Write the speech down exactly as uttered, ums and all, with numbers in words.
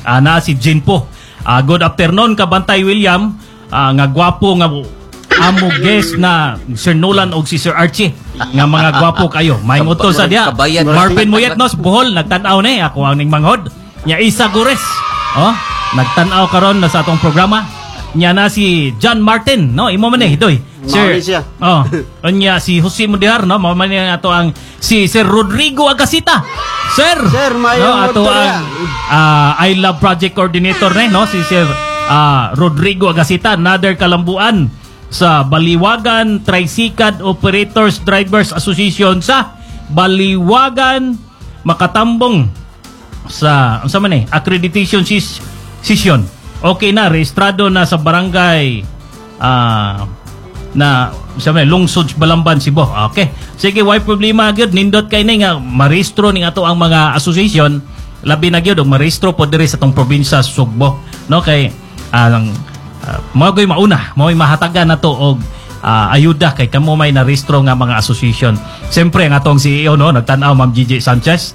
uh, na si Jinpo. Uh, good afternoon kabantay William, uh, nga gwapo nga amo guest na Sir Nolan o si Sir Archie nga mga gwapo kayo. May nguto sa dia. Marvin Muyetnos Bohol nagtan-aw ni ako ang ning manghod. Nya Isa Gores. Oh, nagtan-aw karon na sa atong programa. Nya na si John Martin, no? Imo man eh, doy. Sir. Oh, nya si Jose Mudihar, no? Mao man ato ang si Sir Rodrigo Agasita. Sir, Sir, no, ato ang uh, I Love Project Coordinator ne, no? Si Sir uh, Rodrigo Agasita, another kalambuan sa Baliwagan Tricycad Operators Drivers Association sa Baliwagan Makatambong sa unsa man eh accreditation sis session. Okay na, rehistrado na sa barangay uh, na sa may Lungsod Balamban Cebu. Okay. Sige, why problema gyud nindot kay nay nga marehistro ning ato ang mga association, labi na gyud og marehistro pod diri sa tong probinsya sa Sugbo. No kay ang uh, uh, mao gyud mauna, mao mahatagan nato og uh, ayuda kay kamo may narehistro nga mga association. Siyempre ang atong C E O no nagtan-aw Ma'am Gigi Sanchez.